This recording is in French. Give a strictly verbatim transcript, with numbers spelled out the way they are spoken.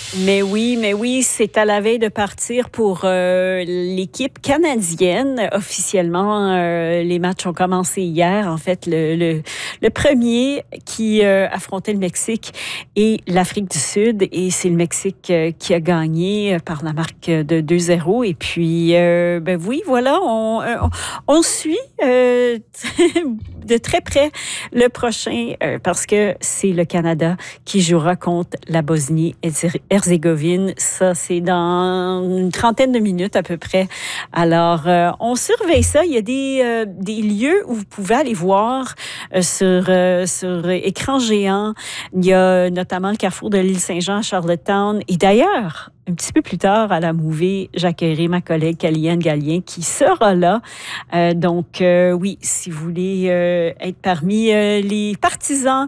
Mais oui, mais oui, c'est à la veille de partir pour euh, l'équipe canadienne. Officiellement, euh, les matchs ont commencé hier. En fait, le, le, le premier qui euh, affrontait le Mexique et l'Afrique du Sud. Et c'est le Mexique euh, qui a gagné par la marque de deux zéro. Et puis, euh, ben oui, voilà, on, on, on suit euh, de très près le prochain euh, parce que c'est le Canada qui jouera contre la Bosnie-Herzégovine. Ça, c'est dans une trentaine de minutes à peu près. Alors, euh, on surveille ça. Il y a des, euh, des lieux où vous pouvez aller voir euh, sur, euh, sur écran géant. Il y a notamment le carrefour de l'île Saint-Jean à Charlottetown. Et d'ailleurs, un petit peu plus tard, à la Mouvée, j'accueillerai ma collègue Kaliane Gallien qui sera là. Euh, donc, euh, oui, si vous voulez euh, être parmi euh, les partisans